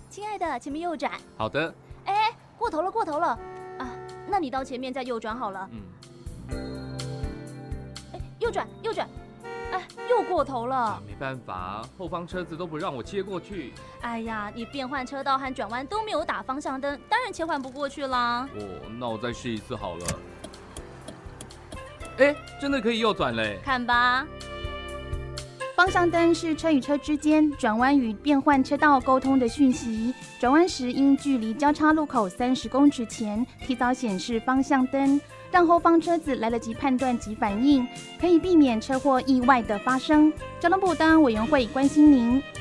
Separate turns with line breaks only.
亲爱的，前面右转。
好的。
哎，过头了啊！那你到前面再右转好了。右转，哎，又过头了。
没办法，后方车子都不让我切过去。
哎呀，你变换车道和转弯都没有打方向灯，当然切换不过去啦。
那我再试一次好了。哎，真的可以右转嘞！
看吧。
方向灯是车与车之间转弯与变换车道沟通的讯息，转弯时应距离交叉路口30公尺前提早显示方向灯，让后方车子来得及判断及反应，可以避免车祸意外的发生。交通部道安委员会关心您。